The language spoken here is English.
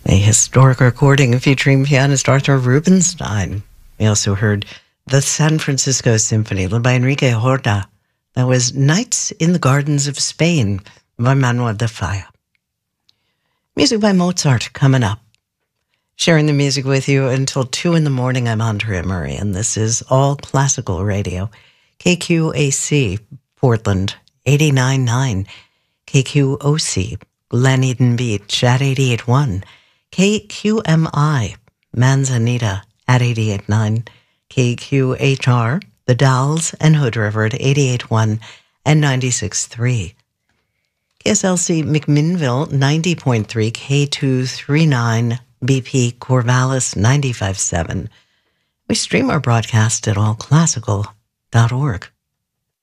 a historic recording featuring pianist Arthur Rubinstein. We also heard the San Francisco Symphony, led by Enrique Horta. That was Nights in the Gardens of Spain by Manuel de Falla. Music by Mozart coming up. Sharing the music with you until 2 in the morning. I'm Andrea Murray, and this is All Classical Radio. KQAC, Portland, 89.9. KQOC, Glen Eden Beach at 88.1. KQMI, Manzanita at 88.9. KQHR, The Dalles and Hood River at 88.1 and 96.3. KSLC McMinnville 90.3, K239 BP Corvallis 95.7. We stream our broadcast at allclassical.org.